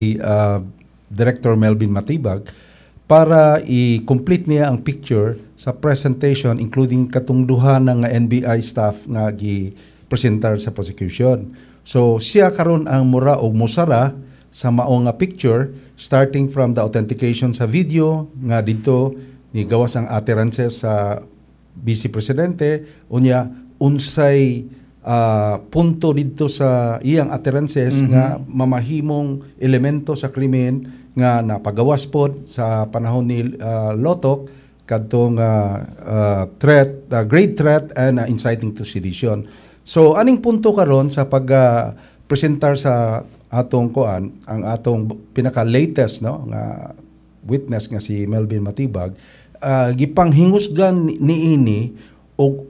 Director Melvin Matibag para i-complete niya ang picture sa presentation including katungduhan ng NBI staff nga gi-presentar sa prosecution. So siya karon ang mura o musara sa mao nga picture starting from the authentication sa video nga dito ni gawas ang utterances sa Vice Presidente unya unsay punto dito sa iyang utterances nga mamahimong elemento sa krimen nga napagawas pod sa panahon ni Lotok kadtong threat, grave threat and inciting to sedition. So aning punto karon sa presentar sa atong kuan ang atong pinaka latest no nga witness nga si Melvin Matibag gipanghingusgan niini og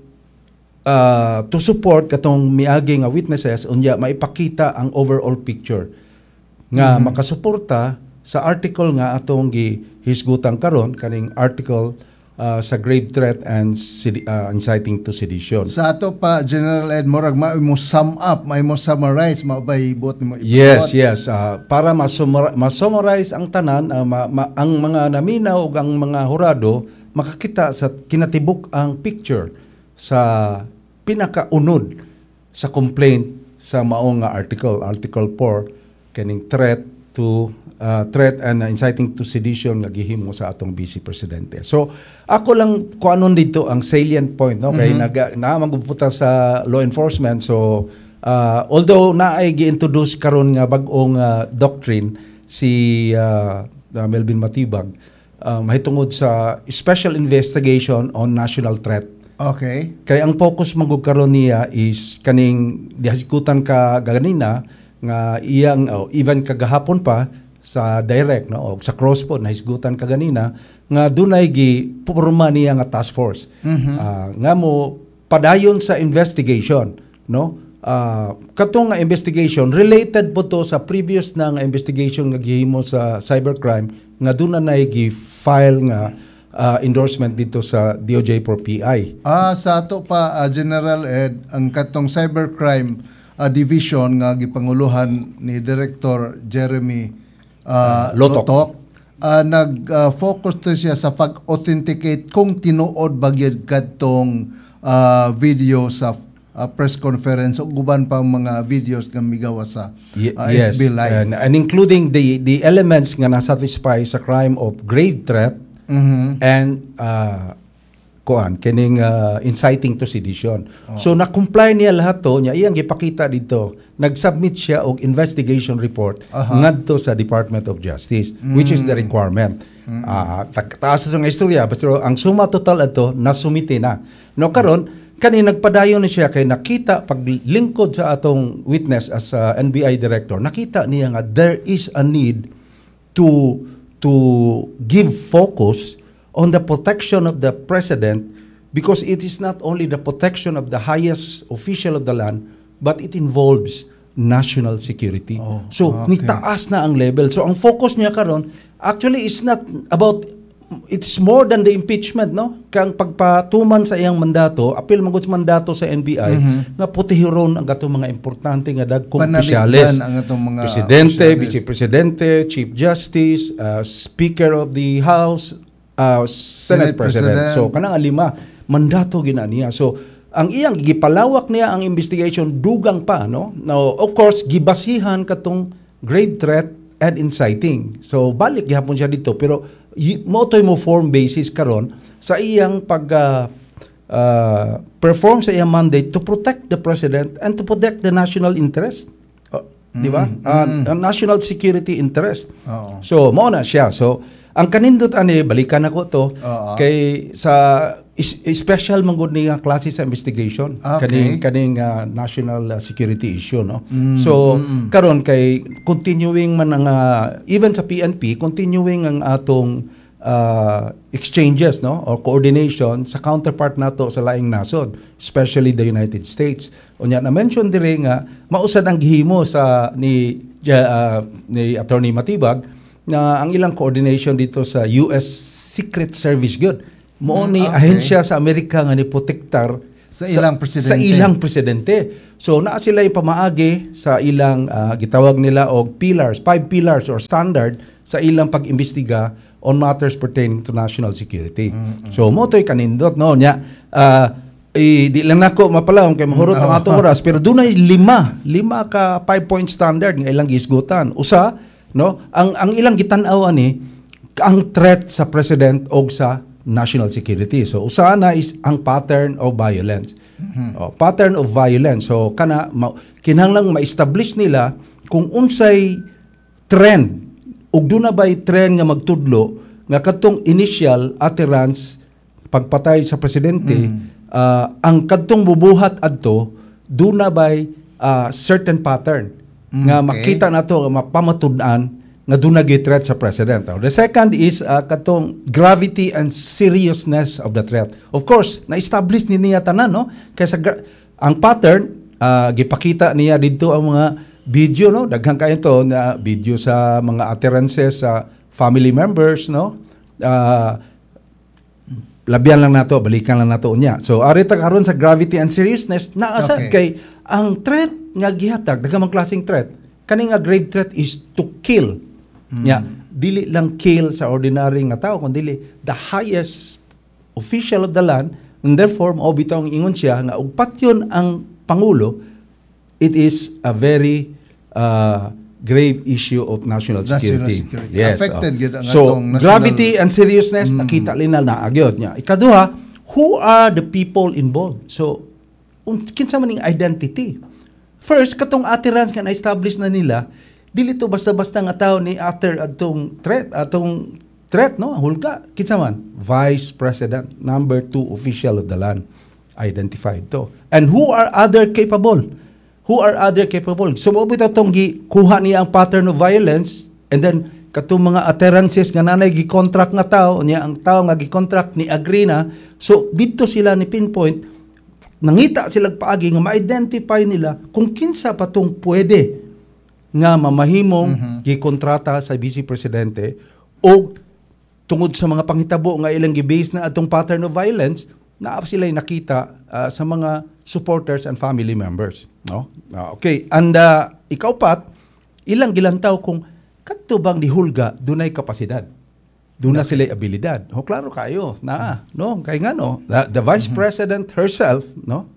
to support katong miagi nga witnesses unya maipakita ang overall picture nga makasuporta sa article nga atong gihisgutan karon kaning article sa grave threat and inciting to sedition. Sa ato pa General Ed Morag mo sum up, mo summarize, maubay ibot mo ipot. Yes. Para ma-summarize ang tanan ang mga naminaw ug ang mga hurado makakita sa kinatibuk ang picture sa pinakaunod sa complaint sa maong nga article 4 kaning threat and inciting to sedition nga gihimo sa atong Vice Presidente. So ako lang kuanon dito ang salient point no kay magpupunta sa law enforcement. So although naay gi-introduce karon nga bag-ong doctrine si Melvin Matibag mahitungod sa special investigation on national threat. Okay. Kay ang focus magud karon niya is kaning dihisgutan ka ganina nga iyang even kagahapon pa sa direct no o sa cross pod nahisgutan ka ganina nga dunay giporma niya nga task force nga mo padayon sa investigation no katong nga investigation related po to sa previous na nga investigation nga gihimo sa cybercrime nga dunay gi-file nga endorsement dito sa DOJ for PI. Sa ato pa General Ed ang katong cybercrime division nga gipanguluhan ni Director Jeremy Lotok nag-focus to siya sa pag-authenticate kung tinuod bagyod kadtong video sa press conference o guban pa mga videos nga migawa sa FB Live. And including the elements nga nasatisfy sa crime of grave threat and kining inciting to sedition. So na-comply niya lahat to niya iyang gipakita dito. Nag-submit siya og investigation report ngadto sa Department of Justice which is the requirement. Taas sa nga istorya pero ang suma total ato nasumite na. No karon kani nagpadayon na siya kay nakita paglingkod sa atong witness as NBI director. Nakita niya nga there is a need to give focus on the protection of the president because it is not only the protection of the highest official of the land but it involves national security. Nitaas na ang level. So ang focus niya karon actually is not about it's more than the impeachment no kang pagpatuman sa iyang mandato apil magud mandato sa NBI nga putihiron ang atong mga importante nga dagkong opisyales presidente, vice presidente, chief justice, speaker of the house, Senate President. So kanang lima mandato gina niya. So ang iyang gipalawak niya ang investigation dugang pa no. Now of course gibasihan katong grave threat and inciting. So balik gihapon siya dito pero mo form basis karon sa iyang perform sa iyang mandate to protect the president and to protect the national interest. Di ba? National security interest. So mo na siya. So ang kanindot ani balikan ako to kay sa special manggod ni nga klase sa investigation kaning national security issue no. So karon kay continuing man ang even sa PNP continuing ang atong exchanges no or coordination sa counterpart nato sa laing nasod especially the United States. Unya na mention dire nga mausad ang gihimo sa ni Attorney Matibag na ang ilang coordination dito sa US Secret Service good. Mo ni ahensya sa Amerika nga ni protektar Sa ilang presidente. Sa ilang presidente. So naa sila yung pamaagi sa ilang gitawag nila og pillars, 5 pillars or standard sa ilang pag-imbestiga on matters pertaining to national security. So mo to'y kanindot no nya di lang nako mapalawon kay mahurot ang ato oras pero dunay lima ka 5-point standard nga ilang gisgutan. Usa no ang ilang gitan-aw ani ang threat sa president o sa national security. So usa na is ang pattern of violence. Pattern of violence. So kinahanglang ma-establish nila kung unsay trend ug duna bay trend nga magtudlo nga katong initial utterance pagpatay sa presidente ang kadtong bubuhat adto duna bay certain pattern nga makita nato nga mapamatud-an nga duna gyud threat sa president. The second is katong gravity and seriousness of the threat. Of course, na-establish niya tanan no kaysa ang pattern gipakita niya didto ang mga video no daghang kayo to na video sa mga utterances sa family members no labyan lang nato balikan lang nato niya. So ari ta karon sa gravity and seriousness naasad kay ang threat nga gihatag daghang klaseng threat kani nga grave threat is to kill. Dili lang kill sa ordinary nga tao kundi the highest official of the land and therefore mao bitaw ang ingon siya nga ug patyon ang pangulo. It is a very grave issue of national security. Yes. Affected gid ang so atong gravity and seriousness nakita linal na agyod niya. Ikaduha, who are the people involved? So kinsa man ning identity? First, katong utterance nga na-establish na nila, dili to basta-basta nga tao ni utter atong threat no hulga kinsa man vice president number 2 official of the land identified to. And who are other capable so mo bitaw tong kuha niya ang pattern of violence and then katong mga utterances nga nanay gi-contract nga tao niya ang tao nga gi-contract ni agree na so dito sila ni pinpoint nangita sila paagi nga ma-identify nila kung kinsa pa tong pwede nga mamahimong gikontrata sa vice presidente o tungod sa mga panghitabo nga ilang gibase na atong pattern of violence na sila nakita sa mga supporters and family members no okay and ikaw pat ilang gilantaw kung kadto bang dihulga dunay kapasidad duna sila abilidad klaro kayo na no kay ngano the vice president herself no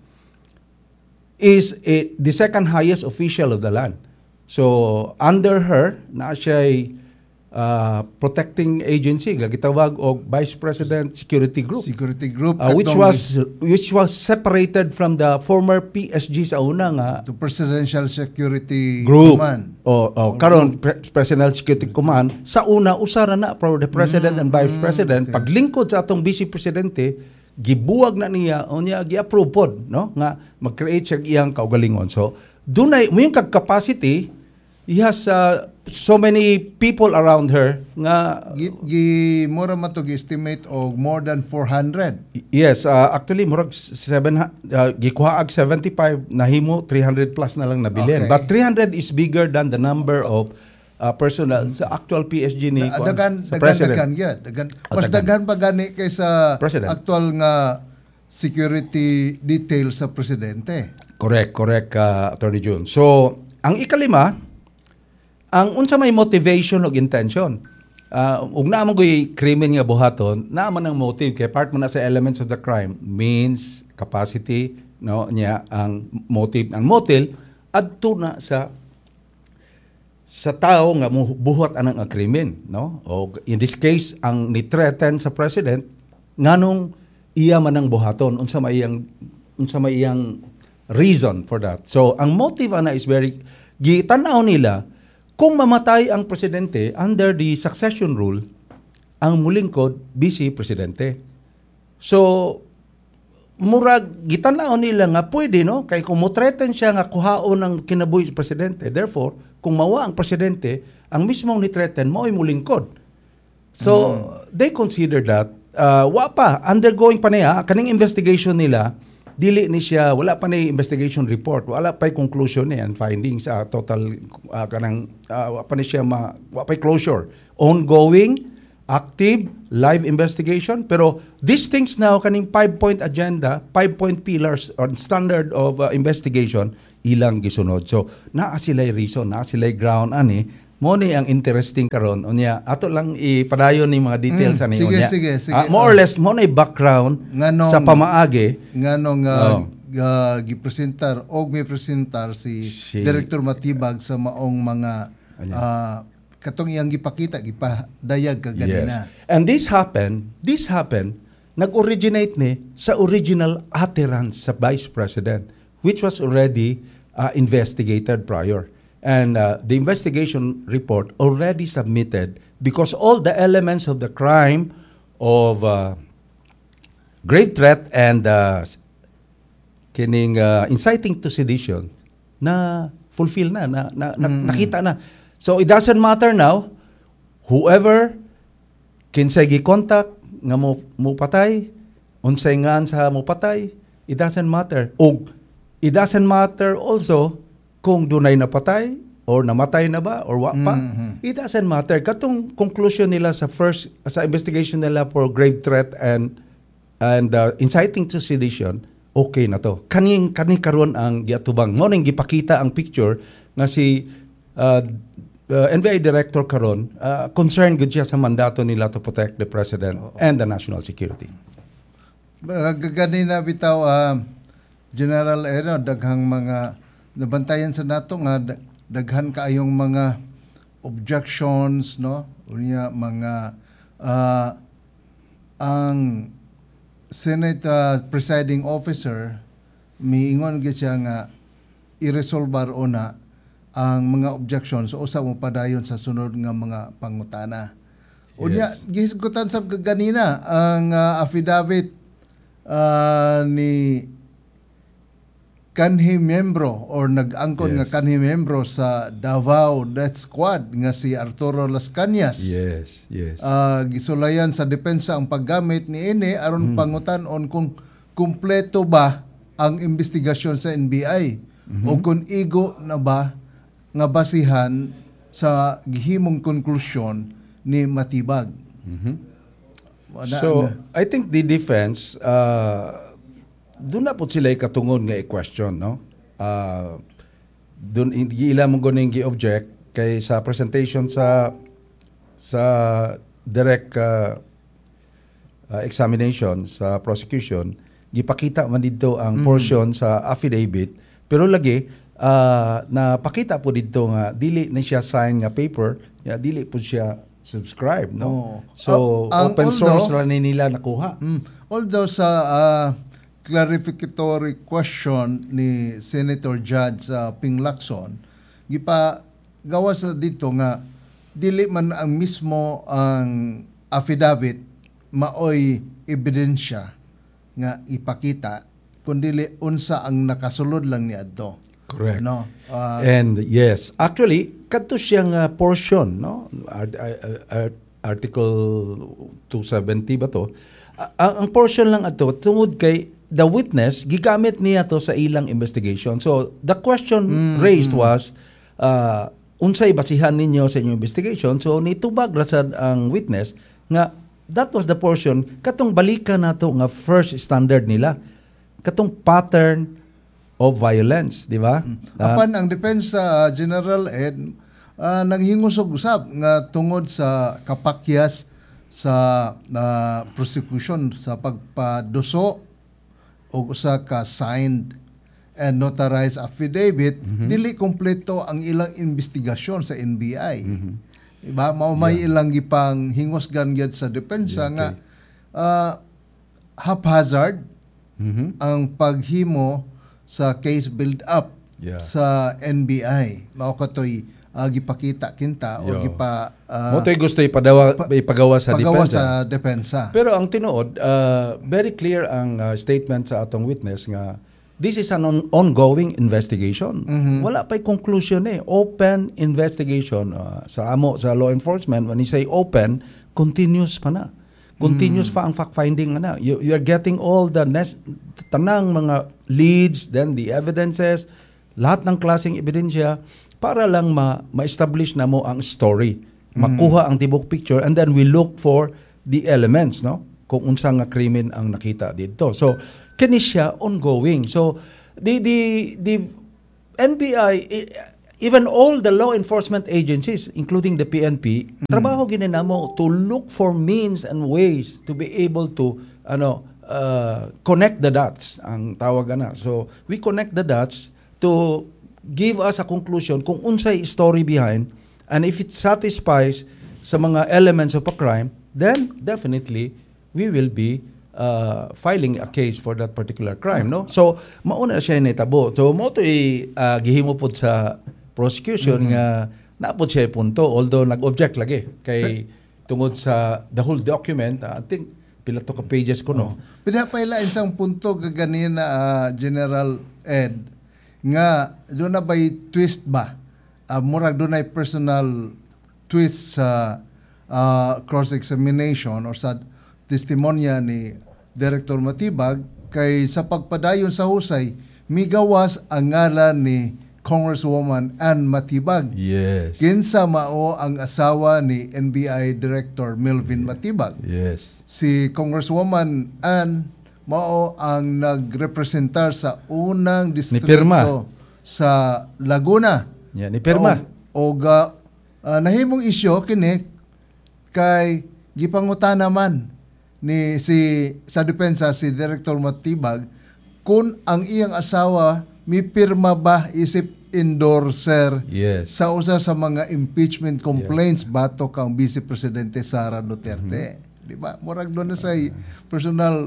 is the second highest official of the land. So under her na siya protecting agency nga gitawag og Vice President Security Group which was separated from the former PSG sa una nga to Presidential Security Group. Command. Karon Presidential Security Command sa una usara na for the President and Vice President paglingkod sa atong Vice Presidente gibuwag na niya o niya gi-approve pod no nga mag-create siya iyang kaugalingon. So dunay mo yung capacity he has so many people around her nga mura matog estimate og more than 400. Yes, actually murag gikuhaag 75 nahimo 300 plus na lang nabilin. But 300 is bigger than the number of personnel sa actual PSG ni sa president. Mas daghan pa gani kaysa president. Actual nga security details sa presidente. Correct, Attorney June. So, ang ikalima, ang unsa may motivation o intention. Ug naman ko'y krimen nga buhaton, naman ang motive kay part man na sa elements of the crime means capacity no niya ang motive adto na sa tao nga buhat anang krimen no o in this case ang ni-threaten sa president nganong iya man ang buhaton unsa may iyang reason for that. So ang motive ana is very gitanaw nila kung mamatay ang presidente under the succession rule ang mulingkod vice presidente. So murag gitanaw nila nga pwede no kay kung mo-threaten siya nga kuhaon ang kinabuhi sa presidente, therefore kung mawa ang presidente ang mismong ni-threaten mao'y mulingkod. So they consider that wa pa undergoing pa niya kaning investigation nila dili ni siya wala pa ni investigation report wala pa conclusion ni and findings total kanang wa pa ni siya wa pa closure ongoing active, live investigation. Pero these things now, kaning 5-point agenda, 5-point pillars on standard of investigation, ilang gisunod. So, naa sila'y reason, naa sila'y ground, mo ni ang interesting karon unya ato lang ipadayon ni mga details ani unya. Sige. More or less mo na background nganong, sa pamaagi nganong gipresentar og may presentar si Director Matibag sa maong mga katong iyang gipakita gipadayag kaganina. Yes. And this happened nag-originate ni sa original utterance sa Vice President, which was already investigated prior. And the investigation report already submitted because all the elements of the crime of grave threat and inciting to sedition na fulfill nakita na. So it doesn't matter now whoever kinsay gi-contact nga mo patay, unsay ngan sa mo patay, it doesn't matter. Og it doesn't matter also kung dunay napatay or namatay na ba or wa pa. It doesn't matter. Katong conclusion nila sa investigation nila for grave threat and inciting to sedition, okay na to. Kani karon ang giatubang. Mo ning gipakita ang picture nga si NBI director karon concerned gud siya sa mandato nila to protect the president and the national security. Ganina bitaw General daghang mga nabantayan sa nato nga daghan kaayong mga objections, no, unya mga ang Senate presiding officer miingon gyud siya nga iresolbar una ang mga objections so usa mo padayon sa sunod nga mga pangutana. Unya gihisgutan sab ganina ang affidavit ni kanhi membro or nag-angkon nga kanhi membro sa Davao Death Squad nga si Arturo Las Cañas. Yes. Gisulayan sa depensa ang paggamit ni ini aron pangutan-on kung kumpleto ba ang investigasyon sa NBI o kung igo na ba nga basihan sa gihimong konklusyon ni Matibag. So, I think the defense doon na po sila katungod nga i-question, no? Doon ila mo guning gi-object kay sa presentation sa direct examination sa prosecution, gipakita man dito ang portion sa affidavit, pero lagi napakita po dito nga dili na siya sign nga paper, dili po siya subscribe, no? So open source lang nila nakuha. Although sa clarificatory question ni Senator Judge Ping Lacson, gawas na dito nga dili man ang mismo ang affidavit maoy ebidensya nga ipakita kundi unsa ang nakasulod lang niadto. Correct. No? And yes, actually kadto siyang portion, no? Article 270 ba to? Ang portion lang ato tungod kay the witness gigamit niya to sa ilang investigation. So the question raised was unsay basihan ninyo sa inyong investigation? So nitubag ra sad ang witness nga that was the portion katong balikan nato nga first standard nila. Katong pattern of violence, di ba? Apan ang depensa General Ed nanghingusog usab nga tungod sa kapakyas sa prosecution sa pagpaduso o usa ka signed and notarized affidavit, dili kompleto ang ilang investigasyon sa NBI. Diba? May ilang gipang hingosgan gyud sa depensa nga haphazard ang paghimo sa case build-up sa NBI. Mao katoy gipakita kinta o motoy gusto ipagawa sa depensa. Pero ang tinuod very clear ang statement sa atong witness nga this is an ongoing investigation. Wala pa'y conclusion open investigation sa law enforcement. When you say open, continuous pa na. Continuous pa ang fact-finding na. You are getting all the tanang mga leads, then the evidences, lahat ng klaseng ebidensya para lang ma-establish na mo ang story makuha ang tibok picture, and then we look for the elements, no, kung unsa nga krimen ang nakita dito. So kini siya ongoing. So the NBI, even all the law enforcement agencies, including the PNP, trabaho ginanamo to look for means and ways to be able to connect the dots, ang tawag na. So we connect the dots to give us a conclusion kung unsay story behind, and if it satisfies sa mga elements of a crime, then definitely we will be filing a case for that particular crime, no? So mauna siya nitabo. So mo to gihimo pod sa prosecution nga naapod siya punto, although nag-object lagi kay tungod sa the whole document. I think pila to ka pages ko, no. Pinapayla isang punto gaganina, General Ed, nga doon na ba'y twist ba? Murag doon ay personal twist sa cross-examination or sa testimonya ni Director Matibag, kay sa pagpadayon sa husay, migawas ang ngalan ni Congresswoman Ann Matibag. Yes. Kinsa mao ang asawa ni NBI Director Melvin Matibag. Yes. Si Congresswoman Ann mao ang nagrepresentar sa unang distrito sa Laguna. Yeah, ni Pirma. Nahimong isyo kini kay gipangutan naman ni sa depensa si Director Matibag kung ang iyang asawa mipirma ba isip endorser sa usa sa mga impeachment complaints bato kang Vice Presidente Sara Duterte. Di ba? Murag doon na sa personal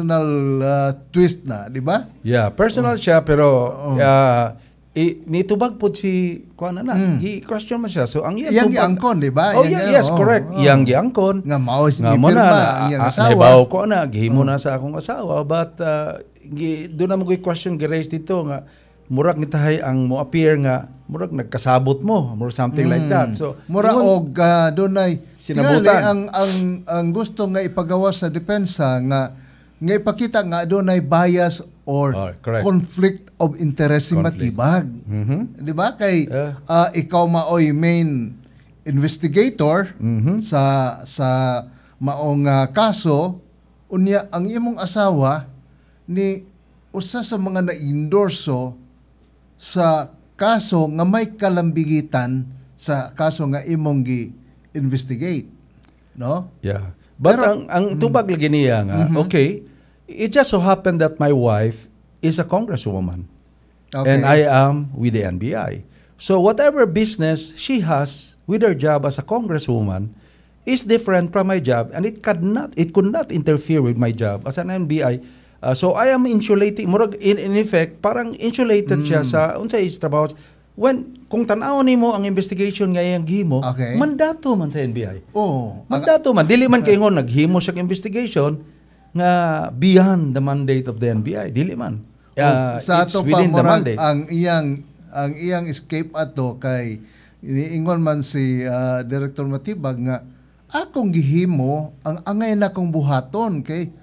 twist na, di ba? Yeah, personal siya, pero nitubag po si kuan na i-question man siya. So ang iyang giangkon, di ba? Yes, correct. Iyang giangkon nga mao si pirma ang iyang asawa. Naibaw ko na gihimo na sa akong asawa, but doon na mo question gi-raise dito nga murag nitahay ang mo appear nga murag nagkasabot mo or something like that. So mura og dunay sinabutan ang gusto nga ipagawas sa depensa nga ipakita nga dunay bias or conflict of interest si Matibag. Di ba? Kay ikaw maoy main investigator sa maong kaso, unya ang imong asawa ni usa sa mga na-endorso sa kaso nga may kalambigitan sa kaso nga imong gi-investigate, no? Yeah. But pero, ang tubag lagi niya nga, okay, it just so happened that my wife is a congresswoman. Okay. And I am with the NBI. So whatever business she has with her job as a congresswoman is different from my job, and it could not interfere with my job as an NBI. So I am insulating, murag in effect parang insulated siya sa unsay trabaho. Kung tan-aw nimo ang investigation nga iyang gihimo, mandato man sa NBI. Mandato man, dili man kay naghimo siya investigation nga beyond the mandate of the NBI, dili man. Sa ato pa murag ang iyang escape ato kay iniingon man si Director Matibag nga akong gihimo ang angay na kong buhaton kay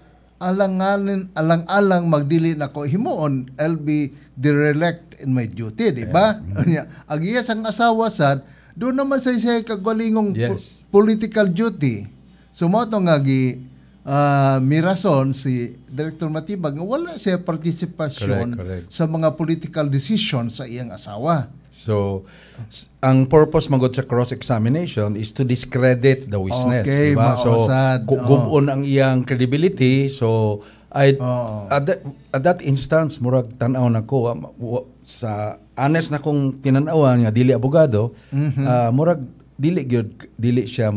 alang-alang magdili na ko himuon, I'll be derelict in my duty, di ba? Ang iya sang asawa sad, doon naman sa siya kagwalingong political duty. So mo to nga mirason si Director Matibag nga wala siya partisipasyon sa mga political decisions sa iyang asawa. So, ang purpose magod sa cross-examination is to discredit the witness. Okay, diba? So, gubon ang iyang credibility. So, at that instance, murag tanaw na ko, sa honest na kong tinanawan nga, dili abogado, murag dili siya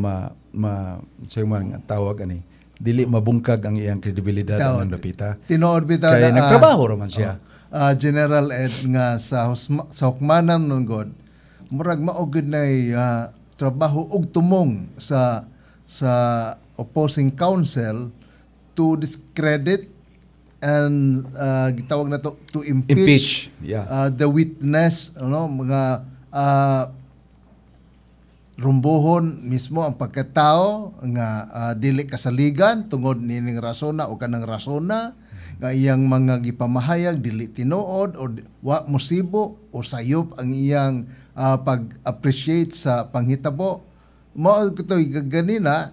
tawag ani, dili mabungkag ang iyang kredibilidad ng dapita. Tinuod bitaw kaya nagtrabaho raman siya. General Ed nga sa hukmanan nun God, murag maugid na trabaho og tumong sa opposing counsel to discredit and gitawag na to impeach the witness, mga rumbohon mismo ang pagkatao nga dili kasaligan tungod nining rasona o kanang rasona nga iyang mga gipamahayag dili tinuod o wa mosibo o sayop ang iyang pag-appreciate sa panghitabo mao katoy ganina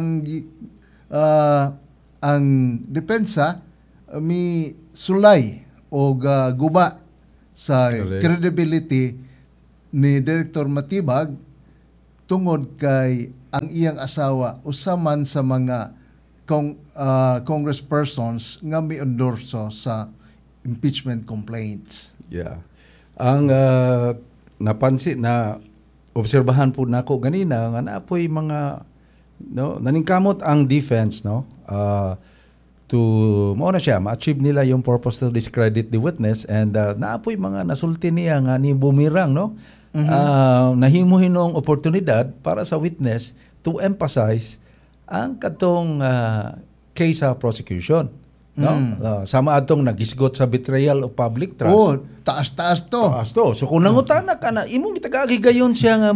ang depensa mi sulay o guba sa Correct. credibility ni Director Matibag tungod kay ang iyang asawa usaman sa mga congresspersons nga mi-endorso sa impeachment complaints. Yeah. Ang napansin na obserbahan po nako ganina nga naapoy mga naningkamot ang defense to mo na siya ma-achieve nila yung purpose to discredit the witness and naapoy mga nasulti niya nga ni bumirang nahimuhin ng oportunidad para sa witness to emphasize ang katong case sa prosecution. Sama atong nagisgot sa betrayal of public trust. Oh, taas-taas to. Taas to. So kung nangutana ka na, imong itagagigayon siya nga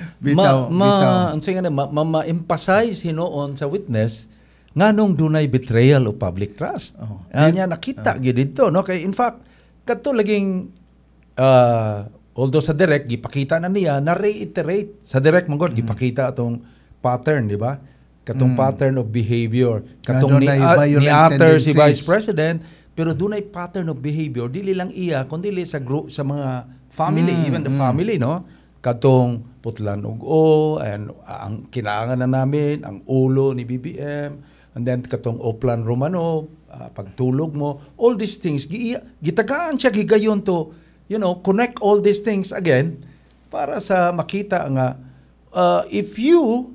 ma-emphasize hinoon sa witness nga nung dunay betrayal of public trust. Nya nakita gyud dito, no? Kay in fact, kadto laging although sa direct gipakita na niya na reiterate sa direct manggod gipakita atong pattern, di ba? Katong pattern of behavior, katong ni utter si Vice President, pero dunay pattern of behavior dili lang iya kundi sa group sa mga family, even the family, no? Katong putlan og and ang kailangan na namin ang ulo ni BBM, and then katong Oplan Romanov, pagtulog mo, all these things gitagaan siya gigayon to, connect all these things again para sa makita nga if you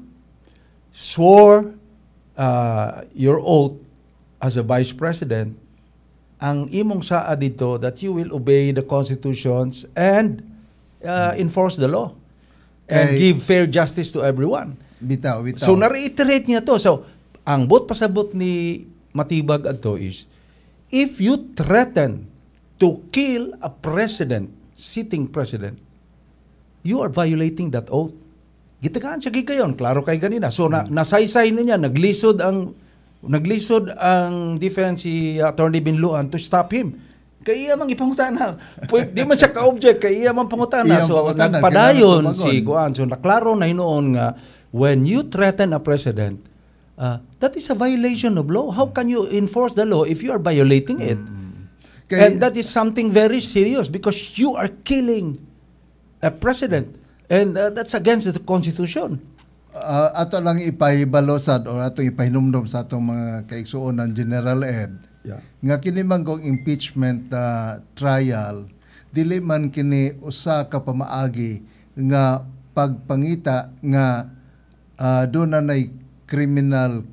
swore your oath as a Vice President, ang imong saa dito that you will obey the constitutions and enforce the law and give fair justice to everyone. Bitaw. So na-reiterate niya to. So ang pasabot ni Matibag adto is if you threaten to kill a sitting president, you are violating that oath. Gitagaan siya gigayon, klaro kay ganina. So nasaysay niya, naglisod ang defense si Attorney Binloan to stop him. Kay iya man ipangutana. Di man siya ka-object, kay iya man pangutana. So nagpadayon si Kuan. So naklaro na hinoon nga when you threaten a president, that is a violation of law. How can you enforce the law if you are violating it? And that is something very serious because you are killing a president. And that's against the Constitution. Ato lang ipahibalosad o ato ipahinumdum sa atong mga kaigsuon ng General Ed. Yeah. Nga kini man kong impeachment trial, dili man kini usa ka pamaagi nga pagpangita nga doon na criminal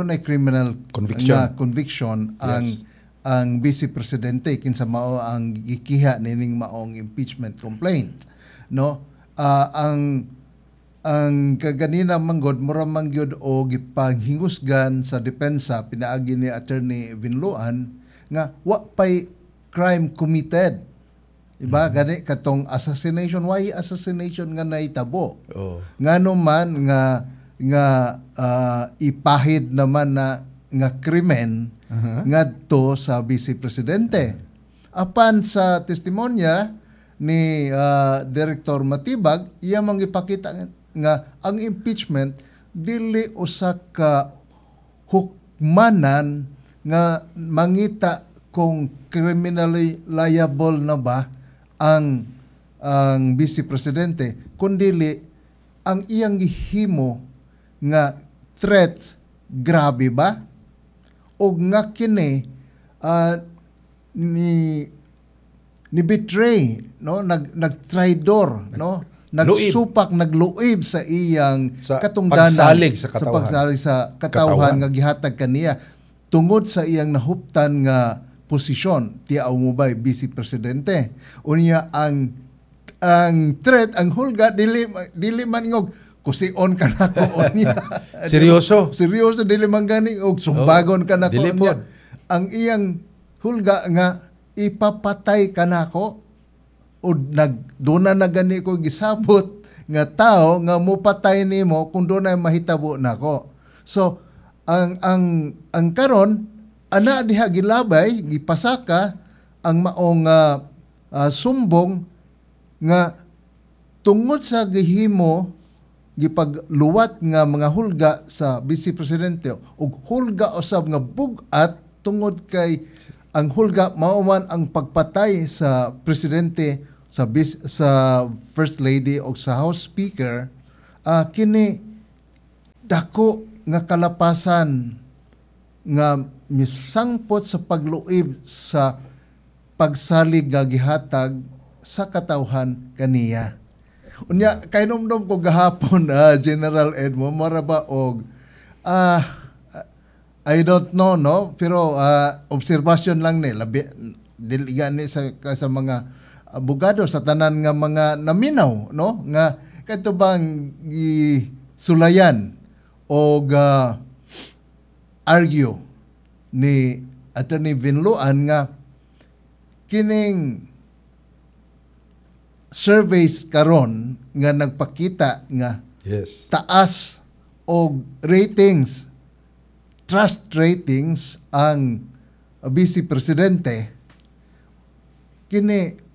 conviction ang Vice Presidente kinsa mao ang gikiha nining maong impeachment complaint, no? Ang kaganina manggod mura mangyod o gipanghingusgan sa depensa pinaagi ni Attorney Binloan nga wa pay crime committed, diba? Gani katong assassination, why assassination nga nahitabo? Ngano man nga ipahid naman na nga krimen ngadto sa Vice Presidente. Apan sa testimonya ni Director Matibag, iya mang ipakita nga ang impeachment dili usa ka hukmanan nga mangita kung criminally liable na ba ang Vice Presidente, kundi ang iyang gihimo nga threat grabe ba o nga kini ni betray, no, nagtraidor, no, nagsupak, nagluib sa iyang katungdanan, pagsalig sa katawhan nga gihatag kaniya tungod sa iyang nahuptan nga posisyon tiaw mo ba Vice Presidente. Unya ang threat, ang hulga dili man ingog kusion ka na ko unya. Seryoso dili man gani og sumbagon ka na ko unya. Ang iyang hulga nga ipapatay ka na ko o doon na gani ko gisabot nga tao nga mupatay nimo kung doon na mahitabo na ko. So ang karon ana diha gilabay gipasaka ang maong sumbong nga tungod sa gihimo gipagluwat nga mga hulga sa Vice Presidente ug hulga usab nga bugat tungod kay ang hulga mao man ang pagpatay sa presidente, sa First Lady o sa House Speaker. Kini dako nga kalapasan nga misangpot sa pagluib sa pagsalig nga gihatag sa katawhan kaniya. Unya kainomdom ko gahapon, General Ed, mo mara ba og I don't know, no, pero observation lang ni labi dili gani sa mga abogado sa tanan nga mga naminaw, no, nga kadto bang sulayan og argue ni Attorney Binloan nga kining surveys karon nga nagpakita nga taas og ratings, trust ratings ang Vice Presidente, kini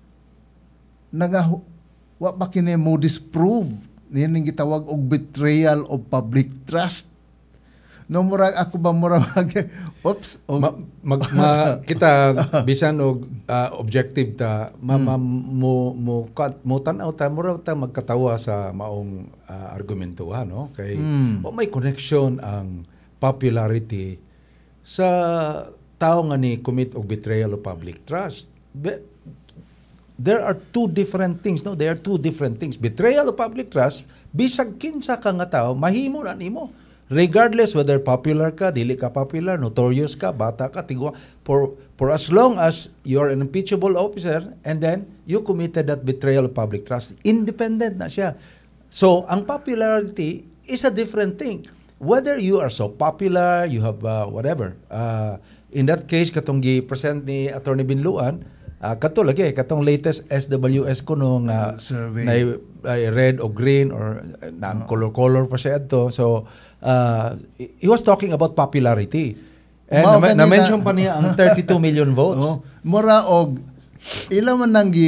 wa ba kini mo disprove nining gitawag og betrayal of public trust. No, murag ako ba oops, kita bisan og objective ta mo tan-aw ta murag ta magkatawa sa maong argumentuhan, no, kay may connection ang popularity sa tao nga ni commit og betrayal of public trust. There are two different things, no? There are two different things. Betrayal of public trust, bisag kinsa ka nga tao, mahimo na nimo. Regardless whether popular ka, dili ka popular, notorious ka, bata ka, tigwa, for as long as you're an impeachable officer and then you committed that betrayal of public trust, independent na siya. So, ang popularity is a different thing. Whether you are so popular, you have whatever. In that case, katong gi-present ni Attorney Binloan, kato lagi, katong latest SWS ko nung survey. Red o green or color pa siya ito. So, he was talking about popularity. And na-mention pa niya ang 32 million votes. Mura og ila man nang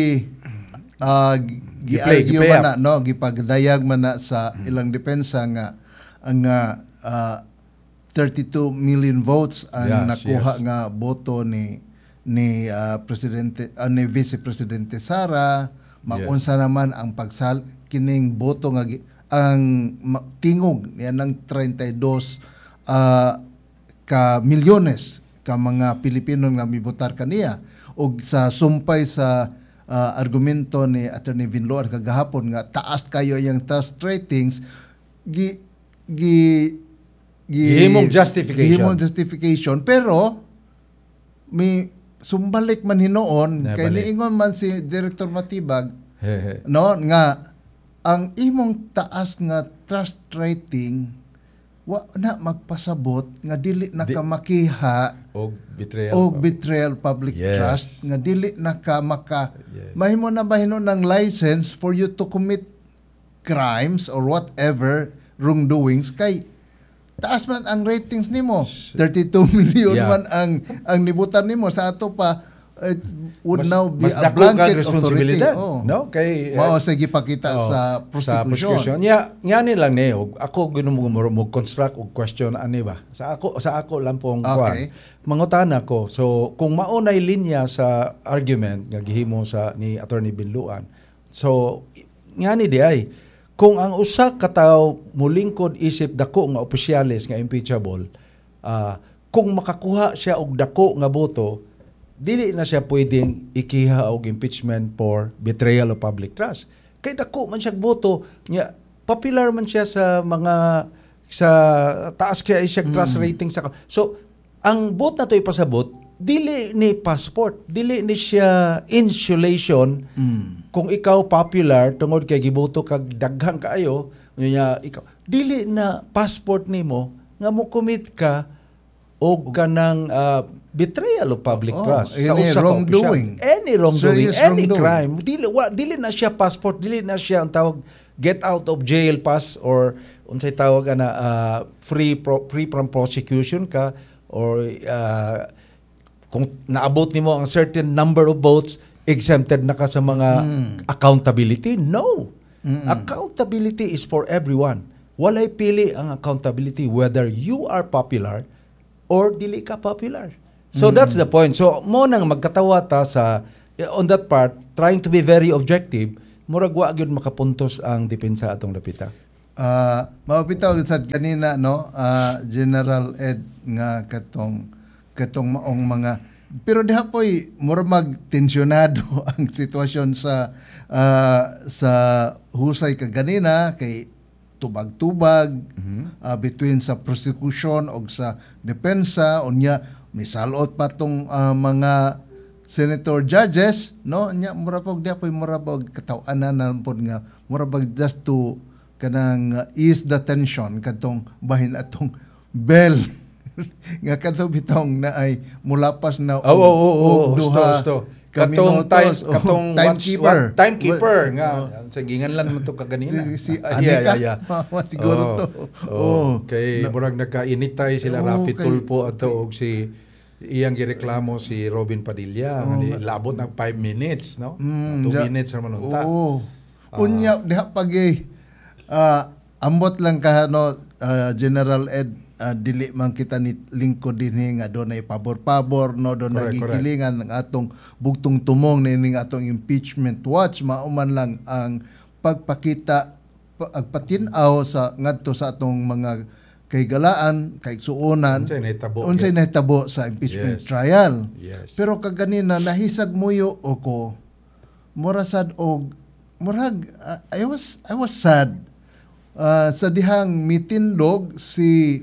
gi-argue man na, no, gipagdayag man na sa ilang depensa nga ang 32 million votes ang nakuha nga boto ni presidente ni Vice Presidente Sara. Maunsa naman ang kining boto nga ang tingog niya ng 32 ka milyones ka mga Pilipino nga mibotar kaniya, og sa sumpay sa argumento ni Attorney Binloan kagahapon nga taas kayo yung trust ratings, gihimong justification, pero may sumbalik man hinoon kay niingon man si Director Matibag no nga ang imong taas nga trust rating wa na magpasabot nga dili na ka makiha og betrayal public trust, nga dili na ka mahimo na bahino ng license for you to commit crimes or whatever wrongdoings kay taas man ang ratings nimo, 32 million man ang nibutan nimo, sa ato pa would now be a blanket authority. No, kay sa gipakita sa prosecution. Ngani lang ni ako mo construct og question ani ba. Sa ako lang pong kuan. Mangutana ko. So kung maunay linya sa argument nga gihimo sa ni Attorney Binloan. So ngani di ay kung ang usa ka tawo mulingkod isip dako nga opisyales nga impeachable, kung makakuha siya og dako nga boto, dili na siya pwedeng ikiha og impeachment for betrayal of public trust. Kay dako man siya boto, nya popular man siya sa mga sa taas kaya siya trust rating sa. So ang vote na to ipasabot, dili ni passport, dili ni siya insulation. Kung ikaw popular tungod kay giboto kag daghan kaayo, nya ikaw dili na passport nimo nga mo commit ka og kanang betrayal of public trust sa usa ka wrongdoing, any crime, dili na siya passport, dili na siya ang tawag get out of jail pass or unsay tawag ana free from prosecution ka, or kung naabot nimo ang certain number of votes, exempted na ka sa mga accountability. No. Accountability is for everyone. Walay pili ang accountability whether you are popular or dili ka popular. So that's the point. So mo nang magkatawa ta sa on that part, trying to be very objective, murag wa gyud makapuntos ang depensa atong dapita. Mapitaw sad kanina no, General Ed nga katong maong mga pero diha po'y mura magtensyonado ang sitwasyon sa husay kaganina kay tubag-tubag between sa prosecution o sa depensa unya misalot pa tong mga senator judges no nya mura pog diha po'y mura pog kataw-anan na pod nga mura pog just to kanang ease the tension katong bahin atong bell nga kato bitong na ay mulapas na duha katong timekeeper nga sagingan lang mo to kaganina si Anika siguro to kay murag nagkainitay sila Rafi Tulfo ato og si iyang gireklamo si Robin Padilla nga labot ng 5 minutes no 2 minutes ra man unta unya diha pagi ambot lang ka no General Ed dili man kita ni lingkod dinhi nga doon ay pabor-pabor no doon nagigilingan ng atong bugtong tumong ning atong impeachment watch mauman lang ang pagpakita agpatinaw sa ngadto sa atong mga kaygalaan kay suonan unsay nahitabo sa impeachment trial pero kaganina nahisag muyo ko murasad og murag I was sad sa dihang mitindog si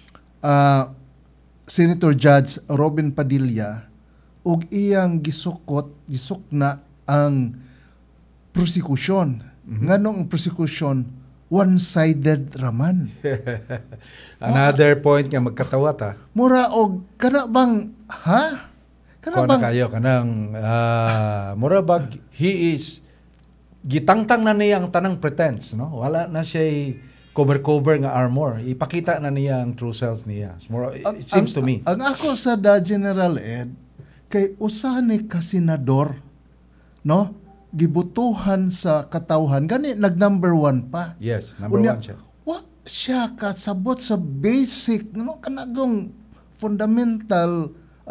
Senator Judge Robin Padilla ug iyang gisukna ang prosecution. Nganong ang prosecution one-sided raman. Another point nga magkatawa ta. Mura og kana bang kana bang kayo kanang mura bag he is gitangtang na niya ang tanang pretense no. Wala na siya cover nga armor. Ipakita na niya ang true self niya. It seems to me. Ang ako sa General Ed, kay usa ni ka senador, no? Gibutuhan sa katawhan. Gani, nag-number 1 pa. Yes, number 1 siya. Siya kasabot sa basic, no? Kanagong fundamental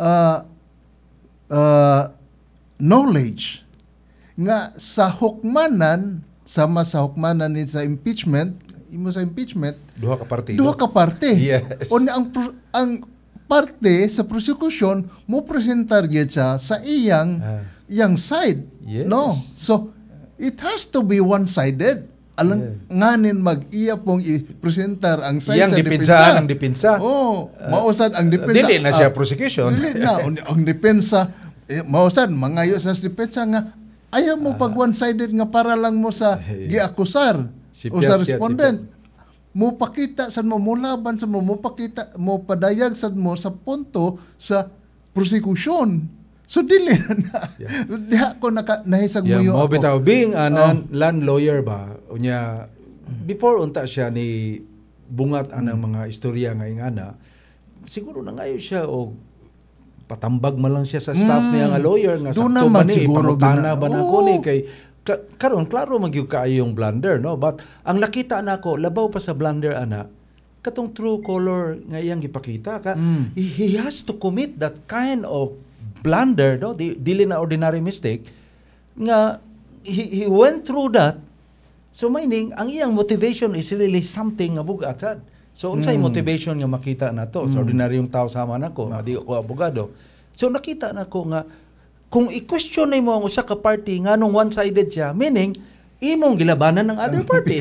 knowledge nga sa hukmanan, sama sa hukmanan ni sa impeachment, duha ka parte. Yes. O ang parte sa prosecution mo presentar gyud sa iyang side. Yes. No. So it has to be one-sided. Alang nganin mag-iya pong i-presentar ang side iyang sa depensa. Mausad ang depensa. Dili na siya prosecution. Dili na ang depensa mausad mangayo sa depensa nga ayaw mo pag one-sided nga para lang mo sa giakusar. O sa respondent, mo pakita sa mo laban sa mo pakita mo padayag sa mo sa punto sa prosecution. So dili na. Diha ko nahisag mo yo. Mo bitaw being land lawyer ba unya before unta siya ni bungat anang mga istorya nga ingana siguro na ngayon siya og patambag man lang siya sa staff niya nga lawyer nga sakto ba ni pangutana ba na ko ni kay karon klaro magyud kaayo yung blunder no but ang nakita nako labaw pa sa blunder ana katong true color nga iyang gipakita he has to commit that kind of blunder no dili na ordinary mistake nga he went through that so meaning ang iyang motivation is really something nga bugat sad so unsay motivation nga makita nato sa ordinaryong tao sama nako di ko abogado so nakita nako nga kung i-question mo ang usa ka party nga nung one-sided siya, meaning imong gilabanan ng other party.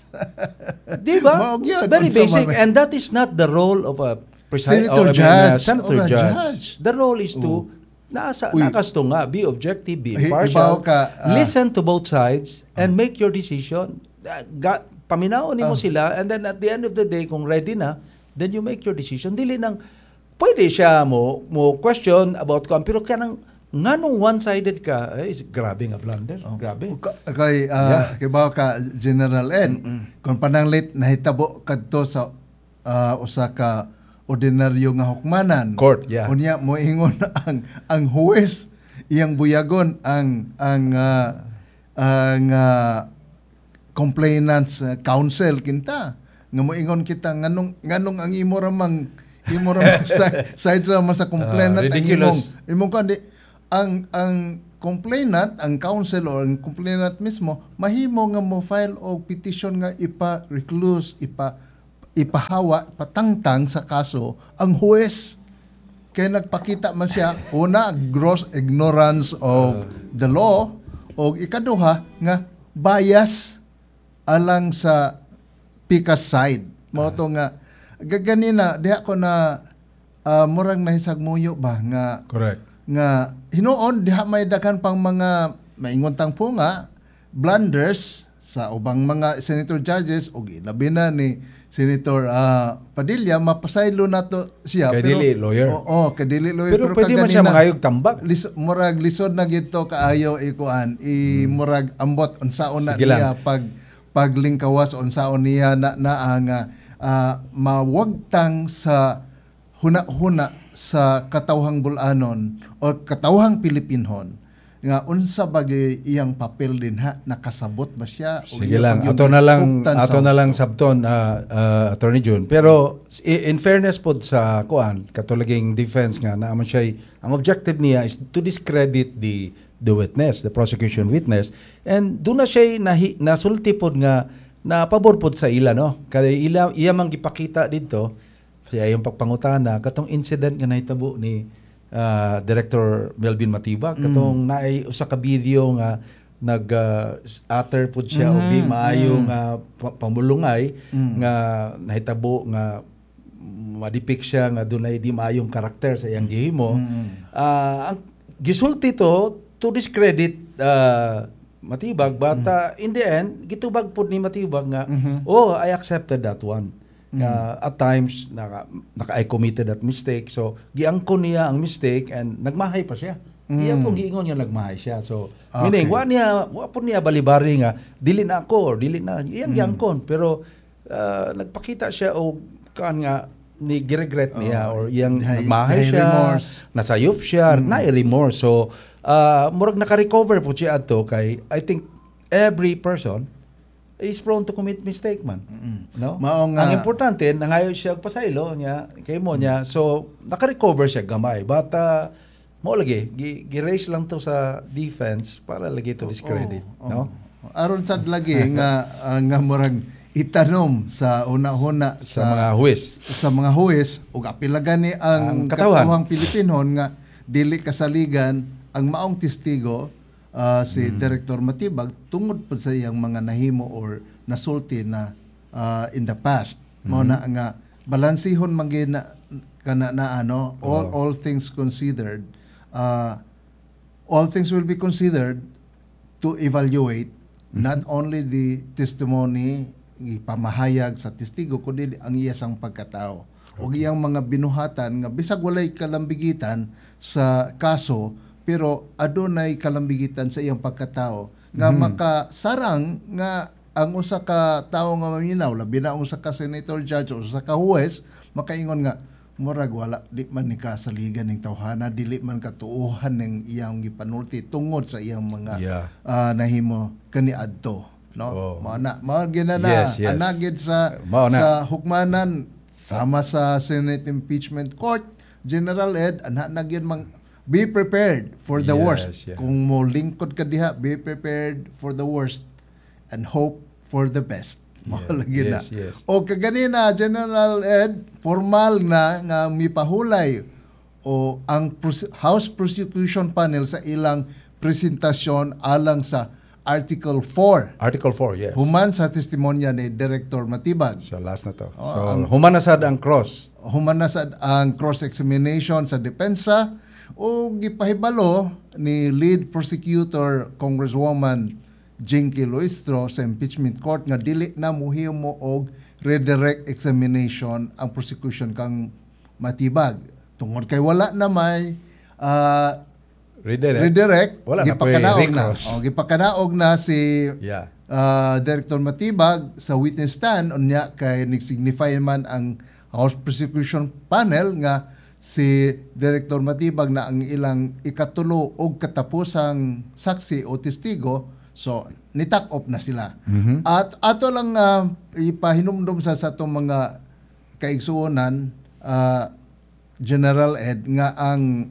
Di ba? Very basic. And that is not the role of a senator judge. The role is to nakasto nga, be objective, be impartial, listen to both sides, and make your decision. Paminaon mo sila, and then at the end of the day, kung ready na, then you make your decision. Dili nang, pwede siya mo question about pero kanang nganong one-sided ka grabe nga blunder grabe kay bawo ka General Ed kung pananglit nahitabo kadto sa usa ka ordinaryo nga hukmanan court unya moingon ang huwes iyang buyagon ang complainants council kinta nga moingon kita nganong ang imo ramang side ramang sa complainant imong kandi ang complainant, ang council or ang complainant mismo mahimo nga mo file og petition nga ipa-recluse, ipahawa, patangtang sa kaso ang huwes. Kaya nagpakita man siya una gross ignorance of the law o ikaduha nga bias alang sa pikas side. Mao to nga gaganina diha ko na murang nahisagmuyo ba nga correct nga hinuon diha may daghan pang mga maingon tang po nga blunders sa ubang mga senator judges o labi na ni Senator Padilla mapasaylo nato siya kay dili lawyer. Kay dili lawyer pero pwede man siya mangayog tambak. Murag lisod na gito kaayo ikuan murag ambot unsaon na niya paglingkawas unsaon niya na nga mawagtang sa huna-huna sa katawhang bulanon o katawhang Pilipinhon nga unsa bagay iyang papel din nakasabot ba siya o sige lang ato na lang sabton Attorney June pero in fairness pod sa kuan katulaging defense nga naman siya ang objective niya is to discredit the witness, the prosecution witness, and doon na siya nasulti pod nga na pabor pod sa ila no kay iya mang gipakita dito siya yung pagpangutana katong incident nga nahitabo ni Director Melvin Matibag katong naay usa ka video nga nag-utter pod siya og di maayo nga pamulungay nga nahitabo nga ma-depict siya nga dunay di maayong karakter sa iyang gihimo. Ang gisulti to discredit Matibag but in the end gitubag pod ni Matibag nga I accepted that one. At times I committed that mistake so giangkon niya ang mistake and nagmahay pa siya. Iya po giingon niya nagmahay siya. So meaning wa po niya balibari nga dili na ako or dili na iyang giangkon pero nagpakita siya og kan nga ni giregret niya or iyang nagmahay siya, remorse. Nasayop siya, na remorse. So murag naka-recover po siya adto kay I think every person is prone to commit mistake man. No? Ang importante nangayo siya pasaylo niya kay mo niya. So naka-recover siya gamay. But mo lagi gi-raise lang to sa defense para lagi to discredit, no? Aron sad lagi nga murag itanom sa una-una sa mga huwes ug apil gani ang katawhang Pilipinon nga dili kasaligan ang maong testigo si Director Matibag tungod pa sa iyang mga nahimo or nasulti na in the past. Mao na nga balansihon man all things considered, all things will be considered to evaluate not only the testimony ipamahayag sa testigo kundi ang iyang pagkatao o iyang mga binuhatan nga bisag walay kalambigitan sa kaso pero adunay kalambigitan sa iyang pagkatao nga makasarang nga ang usa ka tawo nga maminaw labi na usa ka senator judge o usa ka huwes makaingon nga murag wala di man ni kasaligan ning tawhana dili man katuohan ning iyang gipanulti tungod sa iyang mga nahimo kaniadto no mao ginana anagid sa hukmanan sama sa Senate Impeachment Court General Ed nagyan mang be prepared for the worst. Kung mo lingkod ka diha, be prepared for the worst and hope for the best. Malagi na. O kaganina, General Ed, formal na nga mipahulay o ang House Prosecution Panel sa ilang presentasyon alang sa Article 4. Article 4, yes. Human sa testimonya ni Director Matibag. So last na to. So human na sad ang cross. Human na sad ang cross-examination sa depensa o gipahibalo ni lead prosecutor Congresswoman Jinky Luistro sa impeachment court nga dili na muhimo og redirect examination ang prosecution kang Matibag tungod kay wala na may redirect gipakanaog na si Director Matibag sa witness stand unya kay nigsignify man ang House Prosecution Panel nga si Director Matibag na ang ilang ikatulo og katapusang saksi o testigo So, nitak off na sila. At ato lang ipahinumdum sa itong mga kaigsuonan, General Ed, nga ang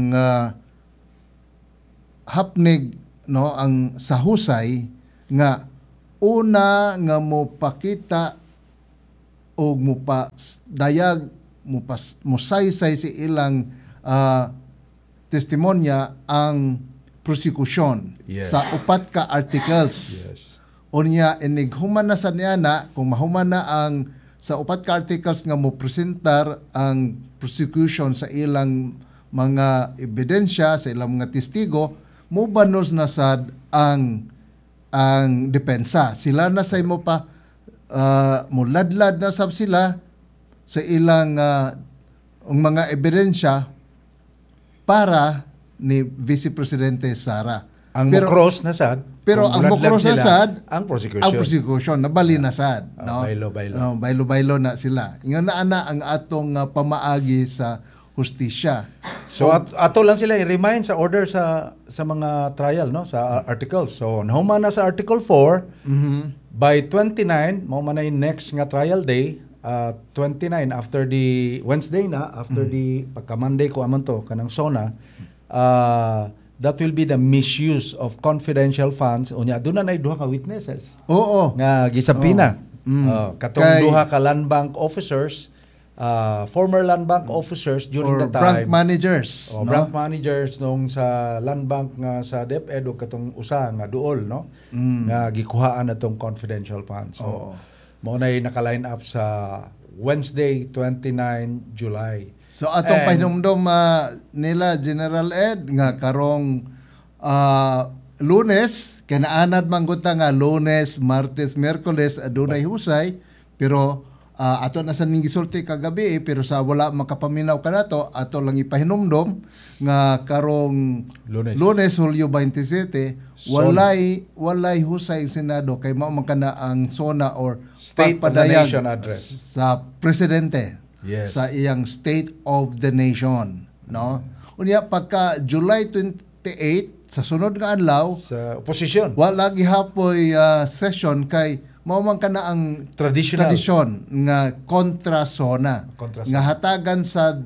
hapnig, no, ang sahusay nga una nga mo pakita o mo pa dayag mo saysay si ilang testimonya ang prosecution sa upat ka articles. Unya inighuman na sa niya na kung mahuman na ang sa upat ka articles nga mo presentar ang prosecution sa ilang mga ebidensya, sa ilang mga testigo, mo banos na sad ang depensa. Sila na say mo pa muladlad na sab sila sa ilang mga ebidensya para ni Vice Presidente Sara. Ang mukros na sad. Pero ang mukros na sad, ang prosecution nabali na sad, no? Baylo na sila. Ingon na ang atong pamaagi sa hustisya. So ato lang sila i-remind sa order sa mga trial, no, sa articles. So nahuman na sa Article 4 by 29 mao man ay next nga trial day, 29 after the Wednesday na after the pagka Monday ko amon to kanang SONA, that will be the misuse of confidential funds. Unya doon na duha ka witnesses. Oo. Nga gisapina. Katong duha ka land bank officers, former land bank officers during the time. Bank managers. No? Bank managers nung sa land bank nga sa DepEd o katong usa nga duol, no? Nga gikuhaan natong confidential funds. So, mo na naka-line up sa Wednesday, 29 July. So atong pahinumdom nila General Ed nga karong Lunes, kanaanad mangguta nga Lunes, Martes, Miyerkules adunay husay, pero ato na sa ning gisulti kagabi pero sa wala makapaminaw kanato ato lang ipahinumdom nga karong Lunes Hulyo 27 walay husay ang Senado kay mao man kana ang SONA or State of the Nation address sa presidente. Sa iyang State of the Nation, no? Unya pagka July 28 sa sunod nga adlaw sa opposition wala gihapoy session kay mao man kana ang tradisyon nga kontra SONA nga hatagan sa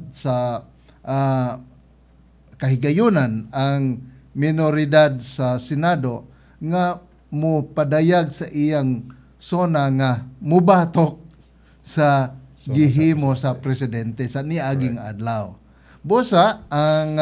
kahigayunan ang minoridad sa Senado nga mo padayag sa iyang SONA nga mubatok sa gihimo sa presidente sa niaging adlaw. Busa ang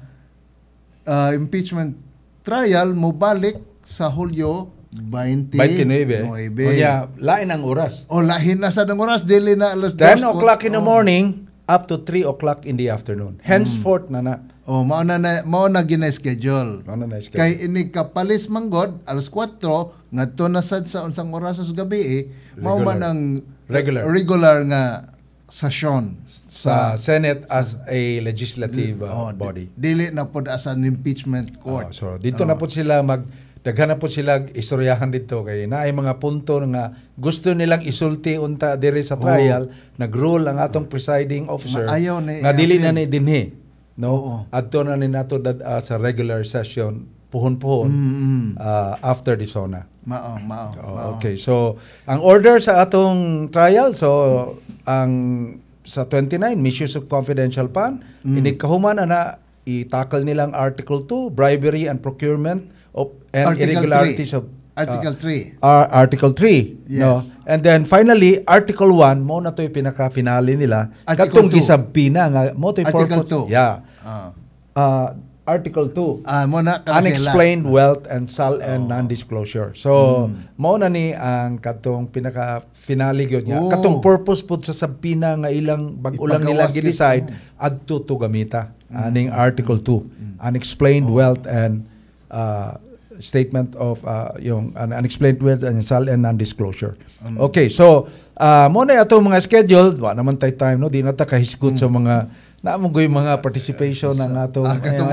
impeachment trial mo balik sa Hulyo 29. Kaya lain ang oras. Lain na sa ng oras dili na alas 10 o'clock in the morning up to 3 o'clock in the afternoon. Henceforth na. Mao na gina-schedule. Kay ini kapalis manggod alas 4 ngadto na sad sa unsang oras sa gabi mao man ang regular nga session sa Senate as a legislative body. Dili na pod as an impeachment court. So dito na pod sila daghan na pod sila istoryahan dito kay naay mga punto nga gusto nilang isulti unta diri sa trial, nag-rule ang atong presiding officer nga dili na ni dinhi, no? Adto na ni nato sa regular session puhon-puhon after the SONA. Okay, so ang order sa atong trial, so ang sa 29 misuse of confidential fund, inikahuman na i-tackle nilang Article 2, bribery and procurement of and irregularities of Article 3. Article 3, yes. No? And then finally Article 1 mo na to'y pinaka-finale nila katong gisabpina nga mo to'y purpose. Article 2. Yeah. Article 2, unexplained wealth and non-disclosure. So, mao na ni ang katong pinaka-finale gyud niya. Katong purpose pud sa sabpina nga ilang bag-ulang nila gi-decide adto to gamita. Aning Article 2, unexplained wealth and statement of yung unexplained wealth and non-disclosure. Okay, so mo na atong mga schedule, wa naman tay time no, di na ta kahisgot sa mga naamoy mga participation ng atong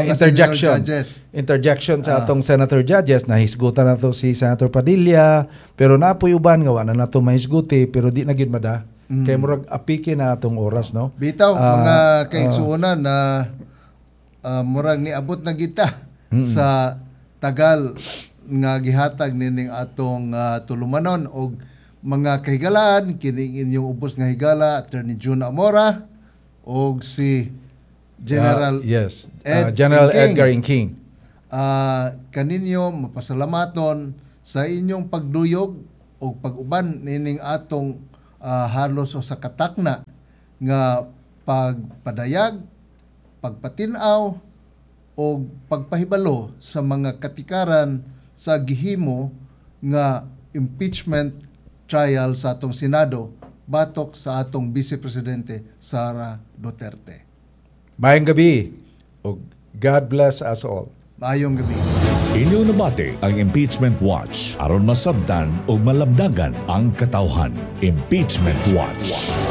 interjection sa atong senator judges. Nahisgutan nato si Senator Padilla pero napoy uban nga wala na nato mahisguti pero di na gid mada kay murag apiki na atong oras, no? Bitaw mga kaigsuonan na murag niabot na kita sa tagal nga gihatag nining atong tulumanon og mga kahigalaan kining inyong ubos nga higala Attorney June Amora og si General General Edgar Inking. Kaninyo mapasalamaton sa inyong pagduyog o pag-uban nining atong halos o sa katakna nga pagpadayag, pagpatinaw o pagpahibalo sa mga katikaran sa gihimo nga impeachment trial sa atong Senado batok sa atong Vice Presidente Sara Duterte. Mayang gabi o God bless us all. Maayong gabi. Inyo nabati ang Impeachment Watch aron masabtan o malabdagan ang katawhan. Impeachment Watch.